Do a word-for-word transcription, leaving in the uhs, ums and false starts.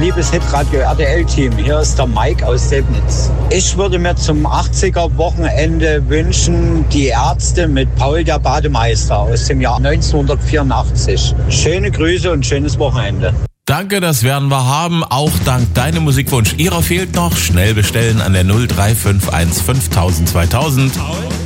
liebes Hitradio R T L-Team. Hier ist der Mike aus Sebnitz. Ich würde mir zum achtziger-Wochenende wünschen, die Ärzte mit Paul der Bademeister aus dem Jahr neunzehnhundertvierundachtzig. Schöne Grüße und schönes Wochenende. Danke, das werden wir haben. Auch dank deinem Musikwunsch. Ihrer fehlt noch. Schnell bestellen an der null drei fünf eins fünftausend zweitausend.